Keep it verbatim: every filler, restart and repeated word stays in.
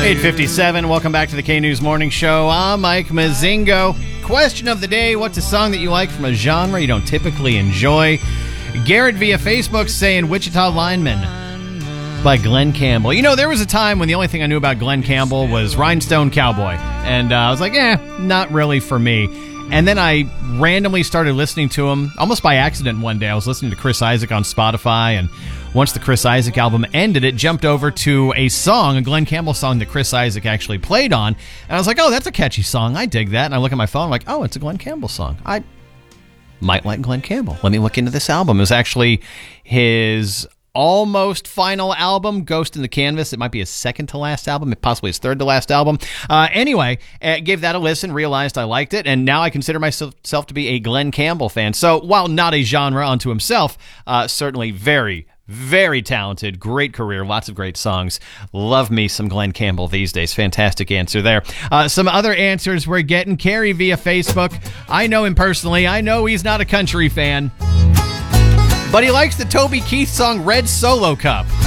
eight fifty-seven, welcome back to the K-News Morning Show. I'm Mike Mazingo. Question of the day, what's a song that you like from a genre you don't typically enjoy? Garrett via Facebook saying Wichita Lineman by Glen Campbell. You know, there was a time when the only thing I knew about Glen Campbell was Rhinestone Cowboy. And uh, I was like, eh, not really for me. And then I randomly started listening to him, almost by accident one day. I was listening to Chris Isaak on Spotify, and once the Chris Isaak album ended, it jumped over to a song, a Glen Campbell song that Chris Isaak actually played on. And I was like, oh, that's a catchy song. I dig that. And I look at my phone, I'm like, oh, it's a Glen Campbell song. I might like Glen Campbell. Let me look into this album. It was actually his almost final album, Ghost in the Canvas. It might be his second to last album, possibly his third to last album. Uh, anyway, uh, gave that a listen, realized I liked it, and now I consider myself to be a Glen Campbell fan. So while not a genre unto himself, uh, certainly very, very talented, great career, lots of great songs. Love me some Glen Campbell these days. Fantastic answer there. Uh, some other answers we're getting. Carrie via Facebook. I know him personally. I know he's not a country fan, but he likes the Toby Keith song Red Solo Cup.